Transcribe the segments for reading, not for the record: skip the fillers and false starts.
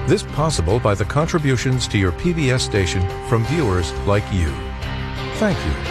This possible by the contributions to your PBS station from viewers like you. Thank you.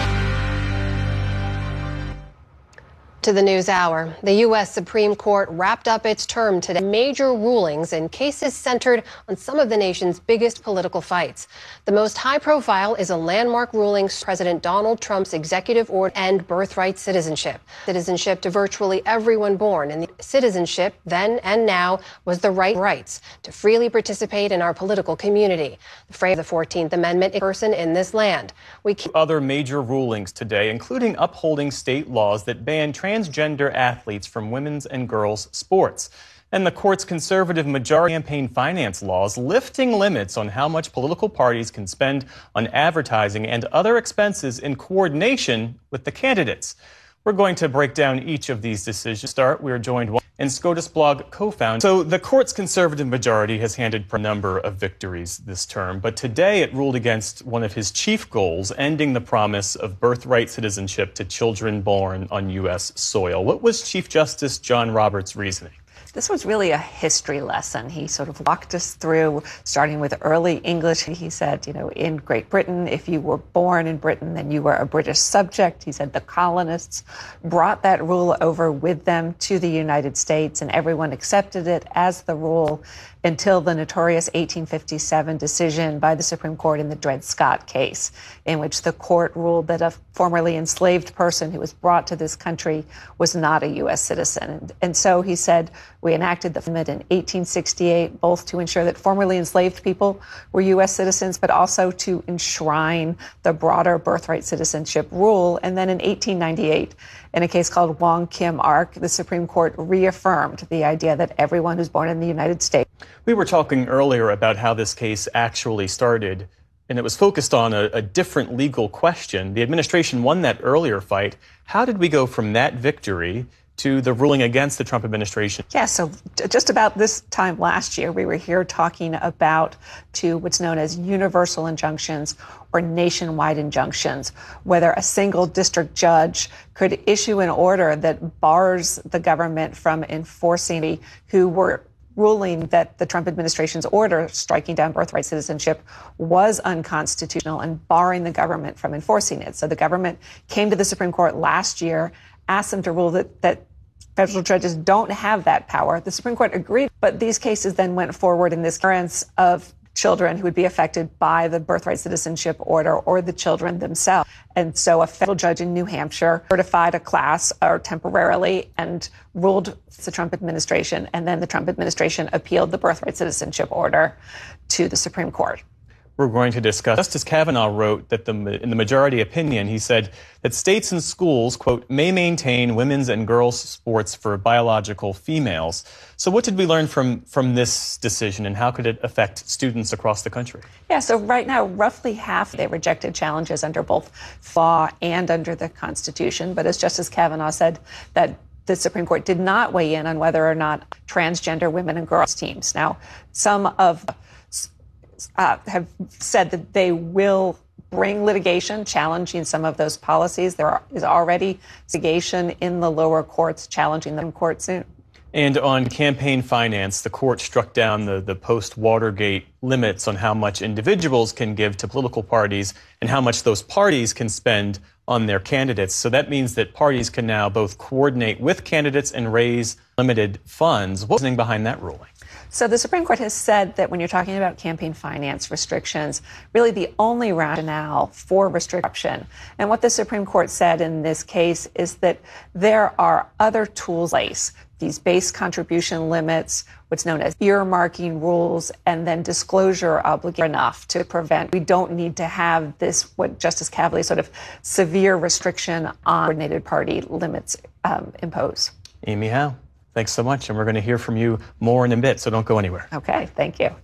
To the News Hour. The U.S. Supreme Court wrapped up its term today. Major rulings in cases centered on some of the nation's biggest political fights. The most high profile is a landmark ruling President Donald Trump's executive order to end birthright citizenship. Citizenship to virtually everyone born, and the citizenship then and now was the rights to freely participate in our political community. The frame of the 14th Amendment, a person in this land. Other major rulings today, including upholding state laws that ban transgender athletes from women's and girls' sports. And the court's conservative majority campaign finance laws lifting limits on how much political parties can spend on advertising and other expenses in coordination with the candidates. We're going to break down each of these decisions. We are joined and SCOTUS blog co-founder. So the court's conservative majority has handed a number of victories this term, but today it ruled against one of his chief goals, ending the promise of birthright citizenship to children born on U.S. soil. What was Chief Justice John Roberts' reasoning? This was really a history lesson. He sort of walked us through, starting with early English. He said, in Great Britain, if you were born in Britain, then you were a British subject. He said the colonists brought that rule over with them to the United States, and everyone accepted it as the rule until the notorious 1857 decision by the Supreme Court in the Dred Scott case, in which the court ruled that a formerly enslaved person who was brought to this country was not a U.S. citizen. And so he said, we enacted the amendment in 1868, both to ensure that formerly enslaved people were U.S. citizens, but also to enshrine the broader birthright citizenship rule. And then in 1898, in a case called Wong Kim Ark, the Supreme Court reaffirmed the idea that everyone who's born in the United States. We were talking earlier about how this case actually started, and it was focused on a different legal question. The administration won that earlier fight. How did we go from that victory to the ruling against the Trump administration? Yeah, so just about this time last year, we were here talking about what's known as universal injunctions or nationwide injunctions, whether a single district judge could issue an order that bars the government from enforcing who were ruling that the Trump administration's order striking down birthright citizenship was unconstitutional and barring the government from enforcing it. So the government came to the Supreme Court last year, asked them to rule that federal judges don't have that power. The Supreme Court agreed, but these cases then went forward in this occurrence of children who would be affected by the birthright citizenship order or the children themselves. And so a federal judge in New Hampshire certified a class or temporarily and ruled the Trump administration. And then the Trump administration appealed the birthright citizenship order to the Supreme Court. We're going to discuss. Justice Kavanaugh wrote that in the majority opinion, he said that states and schools, quote, may maintain women's and girls' sports for biological females. So what did we learn from this decision, and how could it affect students across the country? Yeah, so right now, roughly half they rejected challenges under both law and under the Constitution. But as Justice Kavanaugh said, that the Supreme Court did not weigh in on whether or not transgender women and girls teams. Now, some of have said that they will bring litigation challenging some of those policies. There is already litigation in the lower courts challenging them in court soon. And on campaign finance, the court struck down the post-Watergate limits on how much individuals can give to political parties and how much those parties can spend on their candidates. So that means that parties can now both coordinate with candidates and raise limited funds. What's the reasoning behind that ruling? So the Supreme Court has said that when you're talking about campaign finance restrictions, really the only rationale for restriction, and what the Supreme Court said in this case is that there are other tools in place, these base contribution limits, what's known as earmarking rules, and then disclosure obligation enough to prevent. We don't need to have this, what Justice Kavanaugh sort of severe restriction on coordinated party limits impose. Amy Howe, thanks so much. And we're going to hear from you more in a bit, so don't go anywhere. Okay, thank you.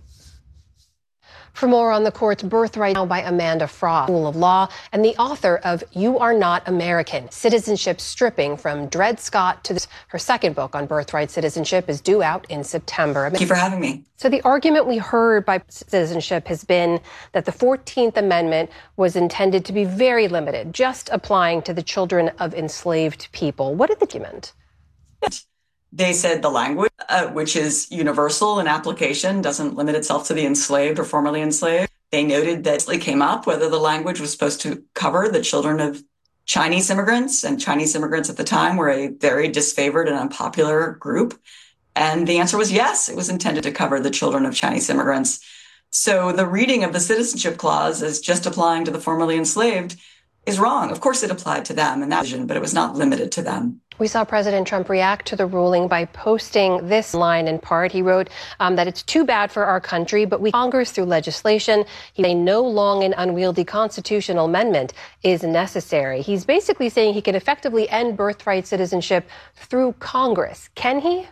For more on the court's birthright now by Amanda Frost, School of Law, and the author of You Are Not American, Citizenship Stripping from Dred Scott to her second book on birthright citizenship is due out in September. Thank you for having me. So the argument we heard by citizenship has been that the 14th Amendment was intended to be very limited, just applying to the children of enslaved people. What is the argument? They said the language, which is universal in application, doesn't limit itself to the enslaved or formerly enslaved. They noted that it came up whether the language was supposed to cover the children of Chinese immigrants, and Chinese immigrants at the time were a very disfavored and unpopular group. And the answer was yes, it was intended to cover the children of Chinese immigrants. So the reading of the citizenship clause as just applying to the formerly enslaved is wrong. Of course, it applied to them in that vision, but it was not limited to them. We saw President Trump react to the ruling by posting this line in part. He wrote that it's too bad for our country, but we Congress through legislation. A no long and unwieldy constitutional amendment is necessary. He's basically saying he can effectively end birthright citizenship through Congress. Can he?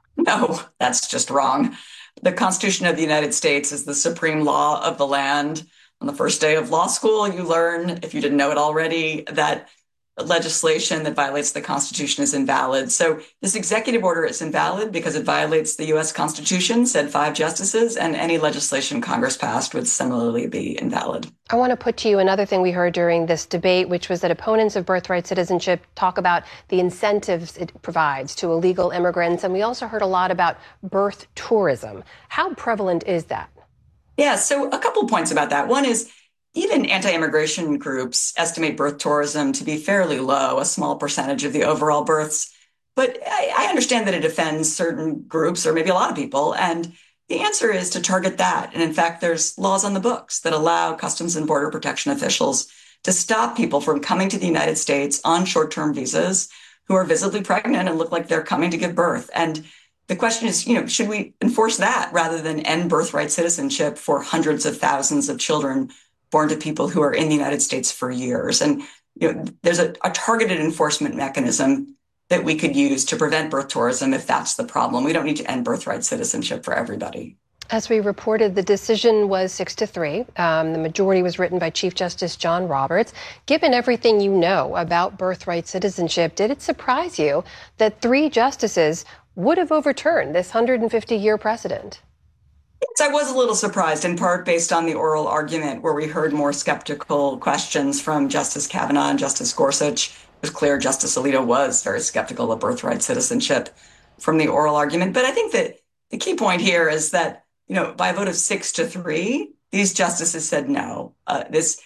No, that's just wrong. The Constitution of the United States is the supreme law of the land. On the first day of law school, you learn, if you didn't know it already, that legislation that violates the Constitution is invalid. So this executive order is invalid because it violates the U.S. Constitution, said 5 justices, and any legislation Congress passed would similarly be invalid. I want to put to you another thing we heard during this debate, which was that opponents of birthright citizenship talk about the incentives it provides to illegal immigrants. And we also heard a lot about birth tourism. How prevalent is that? Yeah, so a couple points about that. One is even anti-immigration groups estimate birth tourism to be fairly low, a small percentage of the overall births. But I understand that it offends certain groups or maybe a lot of people. And the answer is to target that. And in fact, there's laws on the books that allow Customs and Border Protection officials to stop people from coming to the United States on short-term visas who are visibly pregnant and look like they're coming to give birth. And the question is, should we enforce that rather than end birthright citizenship for hundreds of thousands of children born to people who are in the United States for years? And there's a targeted enforcement mechanism that we could use to prevent birth tourism if that's the problem. We don't need to end birthright citizenship for everybody. As we reported, the decision was 6-3. The majority was written by Chief Justice John Roberts. Given everything you know about birthright citizenship, did it surprise you that 3 justices would have overturned this 150-year precedent? Yes, I was a little surprised, in part based on the oral argument where we heard more skeptical questions from Justice Kavanaugh and Justice Gorsuch. It was clear Justice Alito was very skeptical of birthright citizenship from the oral argument. But I think that the key point here is that, by a vote of 6-3, these justices said no. This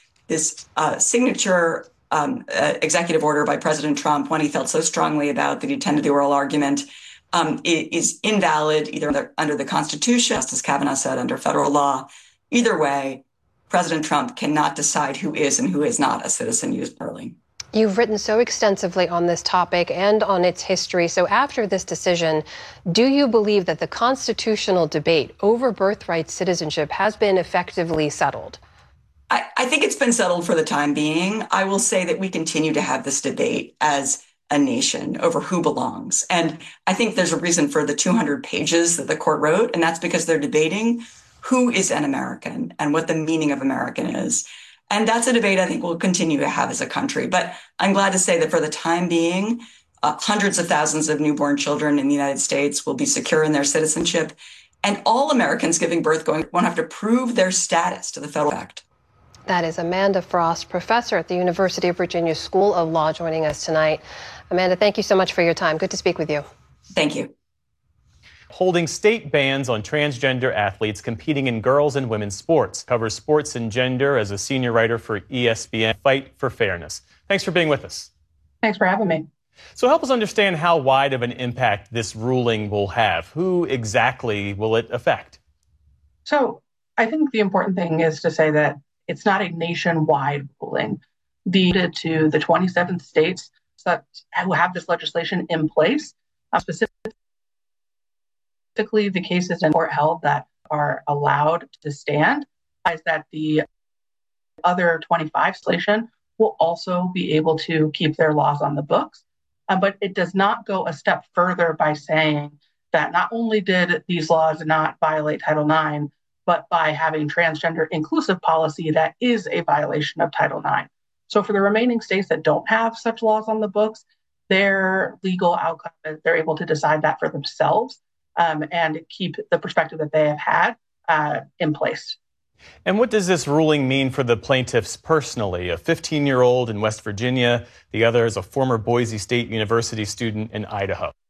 signature executive order by President Trump, one he felt so strongly about that he attended the oral argument, is invalid either under the Constitution, Justice Kavanaugh said, under federal law. Either way, President Trump cannot decide who is and who is not a citizen unilaterally. You've written so extensively on this topic and on its history. So after this decision, do you believe that the constitutional debate over birthright citizenship has been effectively settled? I think it's been settled for the time being. I will say that we continue to have this debate as a nation over who belongs. And I think there's a reason for the 200 pages that the court wrote, and that's because they're debating who is an American and what the meaning of American is. And that's a debate I think we'll continue to have as a country. But I'm glad to say that for the time being, hundreds of thousands of newborn children in the United States will be secure in their citizenship. And all Americans giving birth won't have to prove their status to the federal act. That is Amanda Frost, professor at the University of Virginia School of Law, joining us tonight. Amanda, thank you so much for your time. Good to speak with you. Thank you. Holding state bans on transgender athletes competing in girls' and women's sports. Covers sports and gender as a senior writer for ESPN. Fight for Fairness. Thanks for being with us. Thanks for having me. So help us understand how wide of an impact this ruling will have. Who exactly will it affect? So I think the important thing is to say that it's not a nationwide ruling. To the 27 states that who have this legislation in place, specifically the cases in court held that are allowed to stand, is that the other 25 legislation will also be able to keep their laws on the books. But it does not go a step further by saying that not only did these laws not violate Title IX, but by having transgender inclusive policy that is a violation of Title IX. So for the remaining states that don't have such laws on the books, their legal outcome is they're able to decide that for themselves and keep the perspective that they have had in place. And what does this ruling mean for the plaintiffs personally? A 15-year-old in West Virginia, the other is a former Boise State University student in Idaho.